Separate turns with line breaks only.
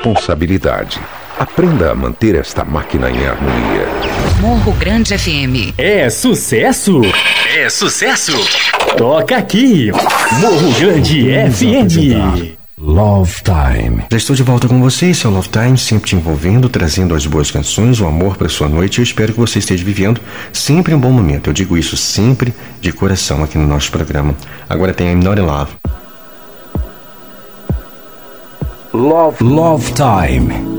responsabilidade. Aprenda a manter esta máquina em harmonia.
Morro Grande FM.
É sucesso? É sucesso? Toca aqui, Morro Grande FM.
Love Time. Já estou de volta com você, esse é o Love Time, sempre te envolvendo, trazendo as boas canções, o amor para sua noite. Eu espero que você esteja vivendo sempre um bom momento. Eu digo isso sempre de coração aqui no nosso programa. Agora tem I'm Not in Love.
Love
Time.